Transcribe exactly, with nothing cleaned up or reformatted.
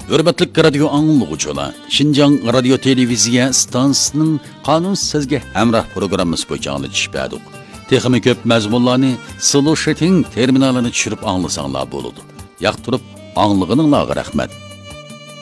Hürmetlik radio anlıqçılar, Şinjan Radio Televiziya stansiyasının qanun sizge hemrah programımız boyunca anlatışıp Texmi köp məzmunlarını Slusheting terminalını çürüp anlasanlar boludu. Yaqtırıp anlığınınla rahmet.